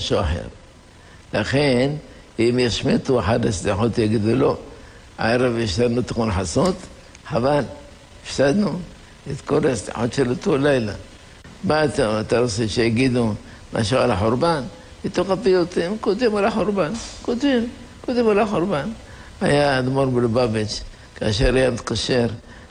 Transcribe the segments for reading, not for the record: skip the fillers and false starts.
משהו אחר. לכן, אם ישמטו אחד הסליחות, יגידו לו, הערב יש לנו תיקון חצות, חבל, הפסדנו את כל הסליחות של אותו לילה. מה אתה רוצה שיגידו משהו על החורבן? בתוך הפיוטים כותבים על החורבן, כותבים על החורבן. היה אדמו"ר מלובביץ', כאשר היה מתקשר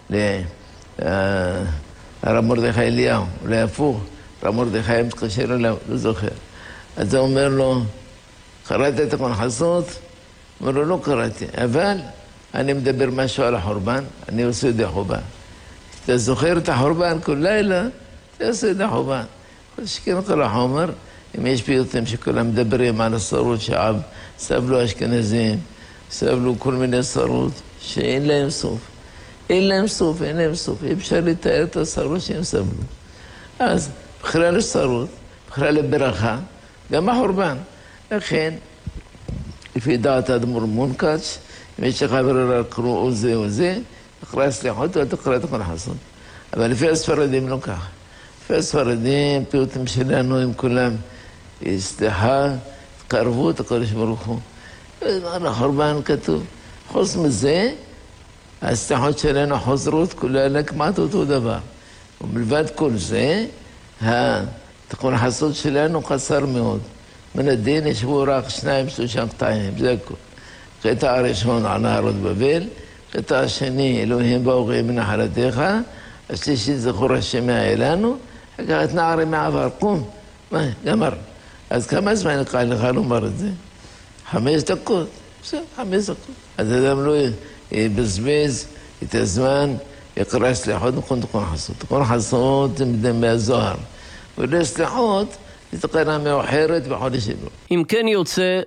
הרב מרדכי אליהו, אולי הפוך, הרב מרדכי מתקשר אליו, לא זוכר. אז הוא אומר לו, קראת את תיקון חצות? אומר לו, לא קראתי, אבל אני מדבר משהו על החורבן, אני עושה את החורבן. אתה זוכר את החורבן כל לילה, אתה עושה את החורבן. שכן כל החומר, אם יש פיוטים שכולם מדברים על השרות שעב, סבלו אשכנזים, סבלו כל מיני שרות שאין להם סוף. אין להם סוף. אפשר לתאר את השרות שהם סבלו. אז בכלל לשרות, בכלל לברכה, גם החורבן. לכן, לפי דעת האדמו"ר מונקאץ', אם יש לך ברירה לקרוא זה או זה, תקרא סליחות או תקרא תיקון חצות. אבל לפי הספרדים לא ככה. לפי הספרדים, פיוטים שלנו הם כולם סליחה, תקרבו את הקדוש ברוך הוא. על החורבן כתוב. חוץ מזה, הסליחות שלנו חוזרות כולן כמעט אותו דבר. ומלבד כל זה, התיקון חצות שלנו קצר מאוד. מן הדין ישבו רק 2-3 קטעים, זה הכל. קטע הראשון על נהרות בבל, קטע השני, אלוהים באורים מנחלתך, השלישי זכור השם מאלנו, אחר כך את נערי מעבר, קום, גמר. אז כמה זמן יקרה לך לומר את זה? 5 דקות, בסדר, 5 דקות. אז אדם לא יבזבז את הזמן, יקרא סליחות נכון תיקון חצות. תיקון חצות זה מהזוהר. ולא סליחות, זה תקנה מאוחרת בחודש אלול. אם כן יוצא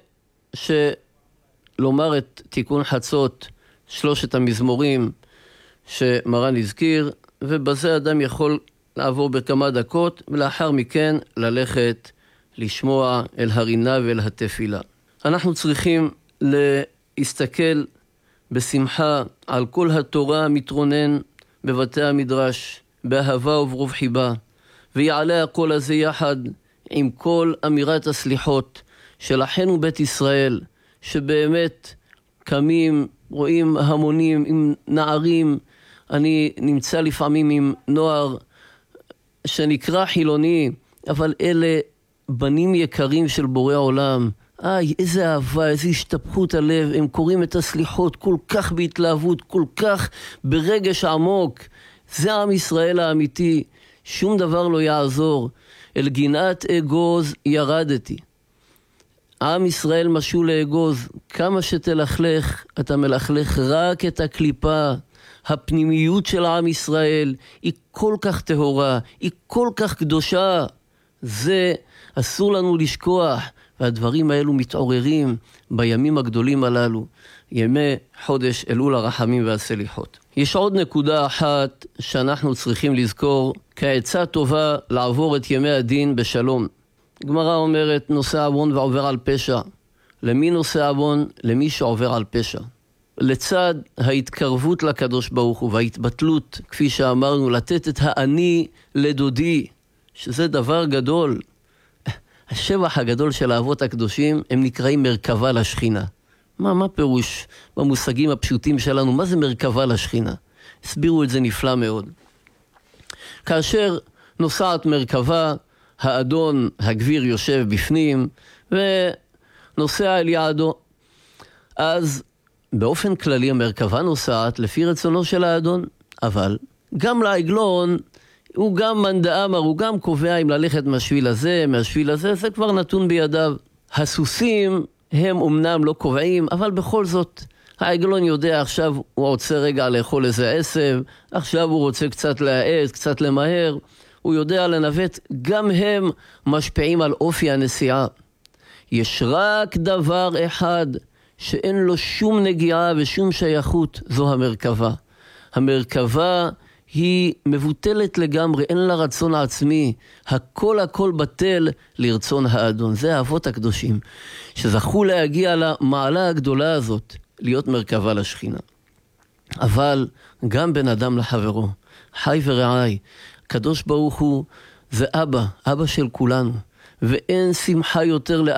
שלומר את תיקון חצות 3 המזמורים שמרן הזכיר, ובזה אדם יכול לעבור בכמה דקות, ולאחר מכן ללכת לשמוע אל הרינה ואל התפילה. אנחנו צריכים להסתכל בשמחה על כל התורה המתרונן בבתי המדרש, באהבה וברוב חיבה, ויעלה הקול הזה יחד עם כל אמירת הסליחות של אחינו בית ישראל, שבאמת קמים, רואים המונים עם נערים. אני נמצא לפעמים עם נוער שנקרא חילוני, אבל אלה בנים יקרים של בורא עולם. איזה אהבה, איזה השתפכות הלב. הם קוראים את הסליחות כל כך בהתלהבות, כל כך ברגש עמוק. זה עם ישראל האמיתי. שום דבר לא יעזור. אל גינת אגוז ירדתי. עם ישראל משול לאגוז. כמה שתלכלך, אתה מלכלך רק את הקליפה. הפנימיות של עם ישראל היא כל כך טהורה, היא כל כך קדושה. זה אסור לנו לשכוח, והדברים האלו מתעוררים בימים הגדולים הללו, ימי חודש אלול הרחמים והסליחות. יש עוד נקודה אחת שאנחנו צריכים לזכור, כעצה טובה לעבור את ימי הדין בשלום. גמרא אומרת, נושא עוון ועובר על פשע. למי נושא עוון? למי שעובר על פשע. לצד ההתקרבות לקדוש ברוך הוא וההתבטלות, כפי שאמרנו, לתת את האני לדודי, שזה דבר גדול. השבח הגדול של האבות הקדושים הם נקראים מרכבה לשכינה. מה פירוש במושגים הפשוטים שלנו? מה זה מרכבה לשכינה? הסבירו את זה נפלא מאוד. כאשר נוסעת מרכבה, האדון, הגביר יושב בפנים ונוסע אל יעדו. אז באופן כללי המרכבה נוסעת לפי רצונו של האדון, אבל גם לעגלון הוא גם מנדאמר, הוא גם קובע אם ללכת מהשביל הזה, מהשביל הזה, זה כבר נתון בידיו. הסוסים הם אמנם לא קובעים, אבל בכל זאת העגלון יודע עכשיו הוא רוצה רגע לאכול איזה עשב, עכשיו הוא רוצה קצת להעט, קצת למהר, הוא יודע לנווט, גם הם משפיעים על אופי הנסיעה. יש רק דבר אחד שאין לו שום נגיעה ושום שייכות, זו המרכבה. המרכבה היא מבוטלת לגמרי, אין לה רצון עצמי, הכל בטל לרצון האדון. זה האבות הקדושים שזכו להגיע למעלה הגדולה הזאת, להיות מרכבה לשכינה. אבל גם בן אדם לחברו, חי ורעי, קדוש ברוך הוא זה אבא של כולנו, ואין שמחה יותר